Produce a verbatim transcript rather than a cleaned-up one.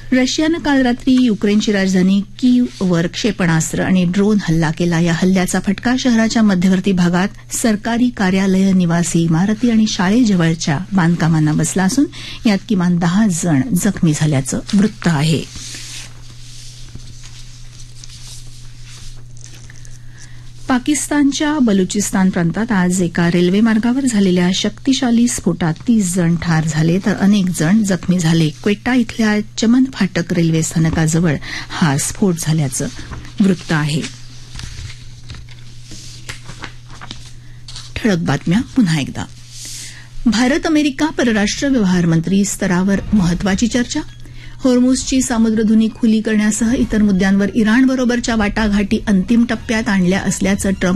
रशियानं काल रात्री युक्रेनची राजधानी कीव्हवर क्षेपणास्त्र आणि ड्रोन हल्ला केला. या हल्ल्याचा फटका शहराच्या मध्यवर्ती भागात सरकारी कार्यालय, निवासी इमारती आणि शाळेजवळच्या बांधकामांना बसला असून यात किमान दहा जण जखमी झाल्याचं वृत्त आहे. पाकिस्तानच्या बलुचिस्तान प्रांतात आज एका रेल्वे मार्गावर झालेल्या शक्तिशाली स्फोटात तीस जण ठार झाले तर अनेक जण जखमी झाले. क्वेटा इथल्या चमन फाटक रेल्वे स्थानकाजवळ हा स्फोट झाल्याचं वृत्त आहे. ठळक बातम्या पुन्हा एकदा. भारत अमेरिका परराष्ट्र व्यवहार मंत्री स्तरावर महत्वाची चर्चा. होर्मुझची सामुद्रधुनी खुली करण्यासह इतर मुद्द्यांवर इराणबरोबरच्या वाटाघाटी अंतिम टप्प्यात आणल्या असल्याचं ट्रम्प